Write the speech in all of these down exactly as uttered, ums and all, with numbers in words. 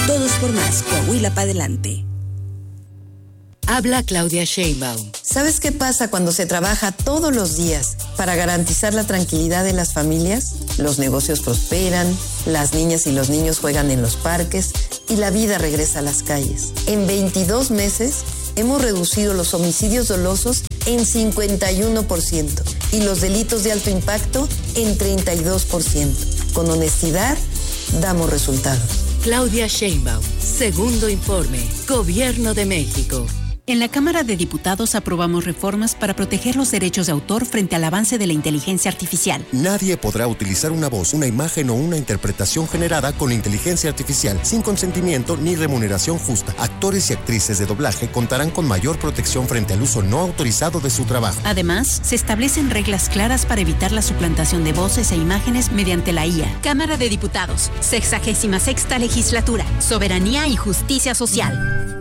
Todos por más, Coahuila para adelante. Habla Claudia Sheinbaum. ¿Sabes qué pasa cuando se trabaja todos los días para garantizar la tranquilidad de las familias? Los negocios prosperan, las niñas y los niños juegan en los parques y la vida regresa a las calles. En veintidós meses hemos reducido los homicidios dolosos en cincuenta y uno por ciento y los delitos de alto impacto en treinta y dos por ciento. Con honestidad, damos resultados. Claudia Sheinbaum, segundo informe, Gobierno de México. En la Cámara de Diputados aprobamos reformas para proteger los derechos de autor frente al avance de la inteligencia artificial. Nadie podrá utilizar una voz, una imagen o una interpretación generada con inteligencia artificial sin consentimiento ni remuneración justa. Actores y actrices de doblaje contarán con mayor protección frente al uso no autorizado de su trabajo. Además, se establecen reglas claras para evitar la suplantación de voces e imágenes mediante la I A. Cámara de Diputados, sexagésima sexta legislatura, soberanía y justicia social.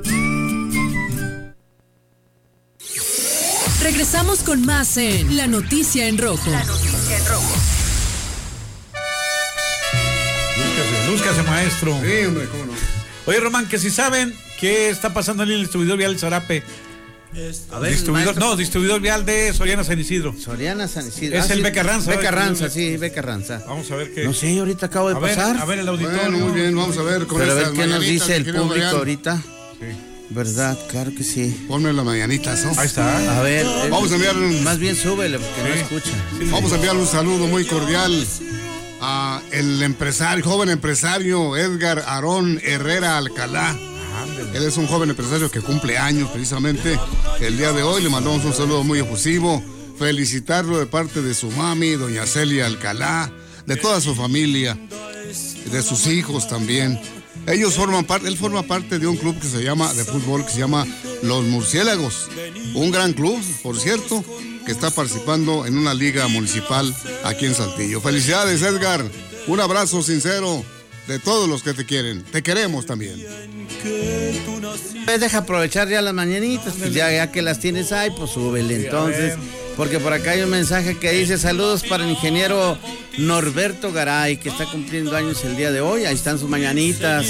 Regresamos con más en La Noticia en Rojo. La Noticia en Rojo. Lúzcase, lúzcase, maestro. Sí, hombre, cómo no. Oye, Román, que si saben qué está pasando en el distribuidor vial Zarape. A ver, distribuidor, no, distribuidor vial de Soriana San Isidro. Soriana San Isidro. Es ah, el sí, Beca Ranza. Beca Ranza, sí, Beca Ranza. Vamos a ver qué. No sé, ahorita acabo de a ver, pasar. A ver el auditorio. Bueno, muy bien, vamos a ver con Pero a ver estas qué nos dice el público Adrián. ahorita. Sí. ¿Verdad? Claro que sí. Ponme las mañanitas, ¿no? Ahí está. A ver, vamos a enviar un... más bien súbele porque sí. No escucha. Sí. Vamos a enviar un saludo muy cordial a el empresario, joven empresario Edgar Aarón Herrera Alcalá. Él es un joven empresario que cumple años precisamente el día de hoy. Le mandamos un saludo muy efusivo. Felicitarlo de parte de su mami, doña Celia Alcalá, de toda su familia, de sus hijos también. Ellos forman parte, él forma parte de un club que se llama, de fútbol, que se llama Los Murciélagos. Un gran club, por cierto, que está participando en una liga municipal aquí en Saltillo. Felicidades, Edgar. Un abrazo sincero de todos los que te quieren. Te queremos también. Pues deja aprovechar ya las mañanitas, pues ya, ya que las tienes ahí, pues súbele entonces. Porque por acá hay un mensaje que dice: saludos para el ingeniero Norberto Garay, que está cumpliendo años el día de hoy. Ahí están sus mañanitas.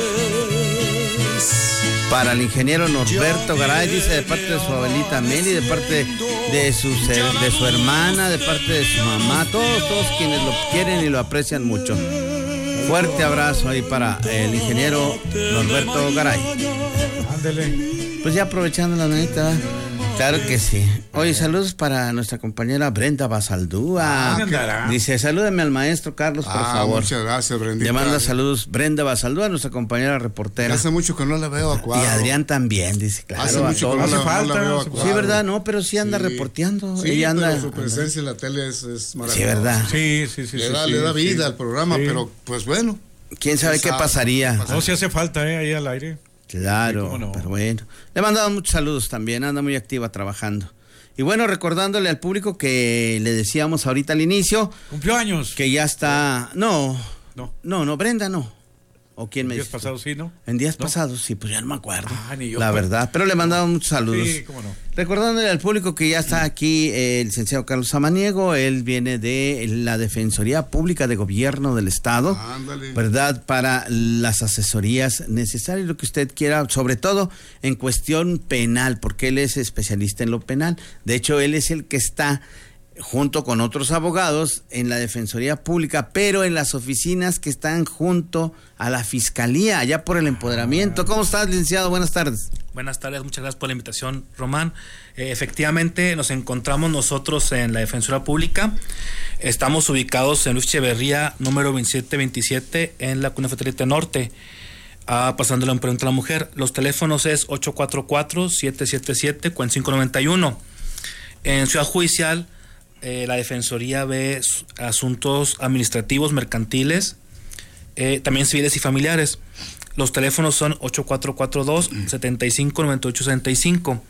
Para el ingeniero Norberto Garay, dice, de parte de su abuelita Meli, de parte de su, de su hermana, de parte de su mamá, todos, todos quienes lo quieren y lo aprecian mucho. Fuerte abrazo ahí para el ingeniero Norberto Garay. Ándele. Pues ya aprovechando la manita. Claro que sí. Oye, saludos para nuestra compañera Brenda Basaldúa. Ah, dice, salúdame al maestro Carlos, por ah, favor. Muchas gracias, Brenda. Le manda saludos Brenda Basaldúa, nuestra compañera reportera. Hace mucho que no la veo a Cuadro. Y Adrián también, dice, claro. Hace mucho que no, hace la, falta, no la veo a sí, Cuadro. Sí, ¿verdad? No, pero sí anda sí. reporteando. Sí, Ella anda, pero su presencia anda. en la tele es, es maravillosa. Sí, ¿verdad? Sí, sí, sí. Le sí, da, sí, le da sí, vida sí. al programa, sí. pero pues bueno. ¿Quién sabe qué sabe? pasaría? No, si hace falta, ¿eh? Ahí al aire. Claro, sí, no. Pero bueno. Le he mandado muchos saludos también, anda muy activa trabajando. Y bueno, recordándole al público que le decíamos ahorita al inicio. ¿Cumplió años? Que ya está... No, no, no, no Brenda no. ¿O quién me dice? ¿En días pasados sí, no? En días ¿No? pasados, sí, pues ya no me acuerdo. Ah, ni yo. La pues. verdad, pero le mandamos muchos saludos. Sí, cómo no. Recordándole al público que ya está aquí eh, el licenciado Carlos Samaniego, él viene de la Defensoría Pública de Gobierno del Estado, Ándale. ¿verdad? Para las asesorías necesarias, lo que usted quiera, sobre todo en cuestión penal, porque él es especialista en lo penal. De hecho, él es el que está junto con otros abogados en la Defensoría Pública, pero en las oficinas que están junto a la Fiscalía, allá por el empoderamiento. ¿Cómo estás, licenciado? Buenas tardes. Buenas tardes, muchas gracias por la invitación, Román. Eh, efectivamente, nos encontramos nosotros en la Defensoría Pública. Estamos ubicados en Luis Echeverría, número veintisiete veintisiete, en la Cuna Satélite Norte, ah, pasándolo en Pregunta a la Mujer. Los teléfonos es ocho cuatro cuatro, siete siete siete, cuatro cinco nueve uno. En Ciudad Judicial, Eh, la Defensoría ve asuntos administrativos, mercantiles, eh, también civiles y familiares. Los teléfonos son ocho cuatro cuatro dos, siete cinco nueve ocho seis cinco.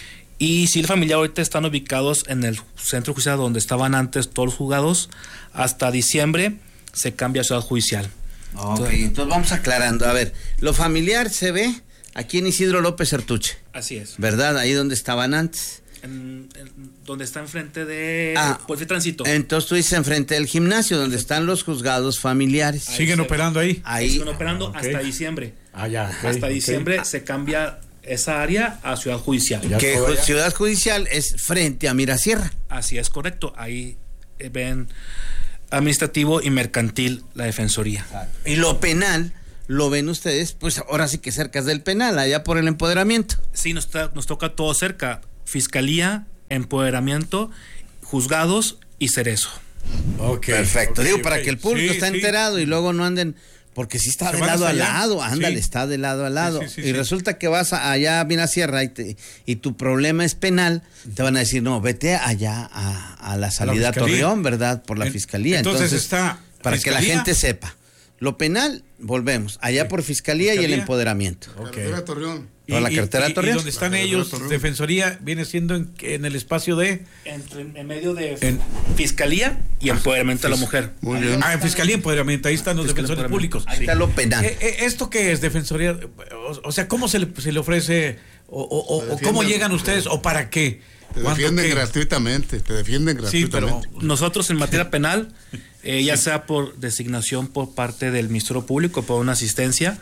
Y civil familiar ahorita están ubicados en el centro judicial donde estaban antes todos los juzgados. Hasta diciembre se cambia a Ciudad Judicial. Ok, entonces, entonces vamos aclarando. A ver, lo familiar se ve aquí en Isidro López Sertuche. Así es. ¿Verdad? Ahí donde estaban antes. En, en, donde está enfrente de ah, Puente Tránsito. Entonces tú dices enfrente del gimnasio, donde están los juzgados familiares. Ahí ¿Siguen se, operando ahí? Ahí. Siguen operando okay. hasta diciembre. Ah, ya. Okay, hasta okay. diciembre se cambia esa área a Ciudad Judicial. Que Ciudad Judicial es frente a Mirasierra. Así es, correcto. Ahí eh, ven administrativo y mercantil la defensoría. Y lo penal lo ven ustedes, pues ahora sí que cerca del penal, allá por el empoderamiento. Sí, nos, ta, nos toca todo cerca. Fiscalía, empoderamiento, juzgados y Cerezo. Okay, Perfecto. Okay, Digo, okay. para que el público sí, está sí. enterado y luego no anden, porque si está de lado a lado, ándale, sí. está de lado a lado. Sí, sí, sí, y sí. resulta que vas a, allá a Mirasierra y, te, y tu problema es penal, te van a decir, no, vete allá a, a la salida a Torreón, ¿verdad? Por la en, fiscalía. Entonces, entonces está para fiscalía. Que la gente sepa. Lo penal, volvemos, allá sí. por fiscalía, fiscalía y el empoderamiento. Okay. Carretera de Torreón. Por la carretera de Torreón. ¿Y dónde están ellos? Defensoría viene siendo en, en el espacio de... Entre, en medio de en, Fiscalía y Empoderamiento ah, de la Mujer. Muy bien. Ah, en Fiscalía y Empoderamiento, ahí están los Fiscalía defensores públicos. Ahí sí. está lo penal. Eh, ¿Esto qué es Defensoría? O, o sea, ¿cómo se le, se le ofrece o, o, o cómo llegan ustedes o para qué? Te defienden qué? gratuitamente, te defienden gratuitamente. Sí, pero nosotros en materia penal, eh, ya sea por designación por parte del Ministerio Público, por una asistencia,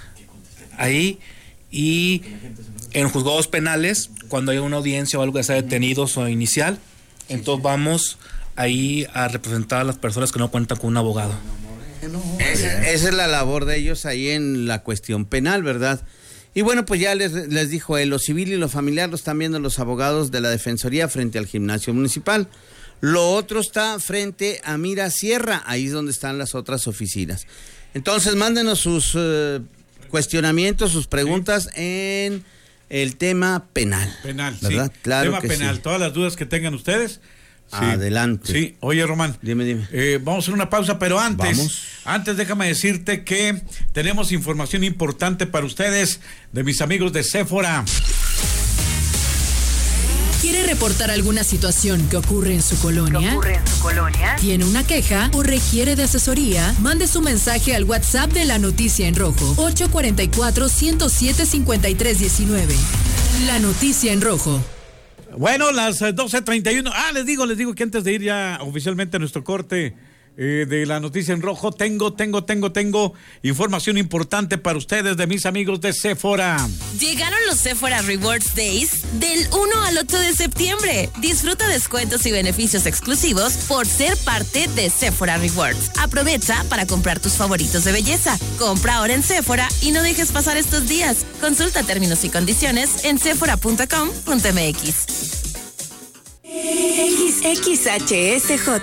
ahí... Y en juzgados penales, cuando hay una audiencia o algo que sea detenidos o inicial, entonces vamos ahí a representar a las personas que no cuentan con un abogado. Esa, esa es la labor de ellos ahí en la cuestión penal, ¿verdad? Y bueno, pues ya les, les dijo él, lo civil y lo familiar lo están viendo los abogados de la Defensoría frente al gimnasio municipal. Lo otro está frente a Mirasierra, ahí es donde están las otras oficinas. Entonces, mándenos sus... Uh, cuestionamientos, sus preguntas sí. en el tema penal. Penal, ¿verdad? sí. Claro tema que penal, sí. todas las dudas que tengan ustedes. Sí. Adelante. Sí, oye Román. Dime, dime. Eh, vamos a hacer una pausa, pero antes, vamos. antes déjame decirte que tenemos información importante para ustedes de mis amigos de Sephora. ¿Quiere reportar alguna situación que ocurre en su colonia? ¿Que ocurre en su colonia? ¿Tiene una queja o requiere de asesoría? Mande su mensaje al WhatsApp de La Noticia en Rojo, ocho cuatro cuatro, uno cero siete, cinco tres uno nueve. La Noticia en Rojo. Bueno, las doce treinta y uno. Ah, les digo, les digo que antes de ir ya oficialmente a nuestro corte eh, de La Noticia en Rojo, tengo, tengo, tengo, tengo información importante para ustedes de mis amigos de Sephora. Llegaron los Sephora Rewards Days del uno al ocho de septiembre. Disfruta descuentos y beneficios exclusivos por ser parte de Sephora Rewards. Aprovecha para comprar tus favoritos de belleza. Compra ahora en Sephora y no dejes pasar estos días. Consulta términos y condiciones en sephora punto com punto m x. X H S J